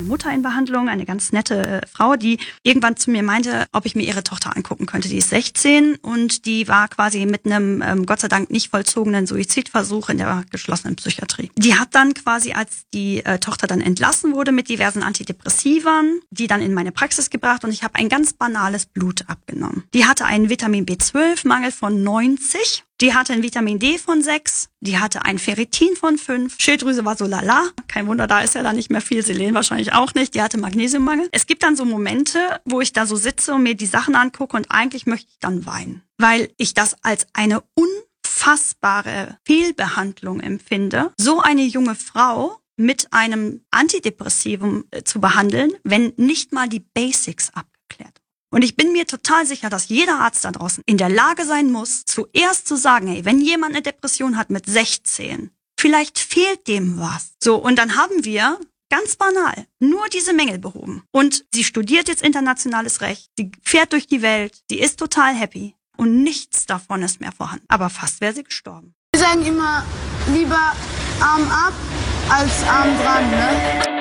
Mutter in Behandlung, eine ganz nette Frau, die irgendwann zu mir meinte, ob ich mir ihre Tochter angucken könnte. Die ist 16 und die war quasi mit einem Gott sei Dank nicht vollzogenen Suizidversuch in der geschlossenen Psychiatrie. Die hat dann quasi, als die Tochter dann entlassen wurde mit diversen Antidepressivern, die dann in meine Praxis gebracht und ich habe ein ganz banales Blut abgenommen. Die hatte einen Vitamin B12-Mangel von 90. Die hatte ein Vitamin D von 6, die hatte ein Ferritin von 5, Schilddrüse war so lala, kein Wunder, da ist ja dann nicht mehr viel, Selen wahrscheinlich auch nicht, die hatte Magnesiummangel. Es gibt dann so Momente, wo ich da so sitze und mir die Sachen angucke und eigentlich möchte ich dann weinen, weil ich das als eine unfassbare Fehlbehandlung empfinde, so eine junge Frau mit einem Antidepressivum zu behandeln, wenn nicht mal die Basics abgeklärt. Und ich bin mir total sicher, dass jeder Arzt da draußen in der Lage sein muss, zuerst zu sagen, hey, wenn jemand eine Depression hat mit 16, vielleicht fehlt dem was. So, und dann haben wir ganz banal nur diese Mängel behoben. Und sie studiert jetzt internationales Recht, sie fährt durch die Welt, sie ist total happy und nichts davon ist mehr vorhanden. Aber fast wäre sie gestorben. Wir sagen immer, lieber Arm ab als Arm dran, ne?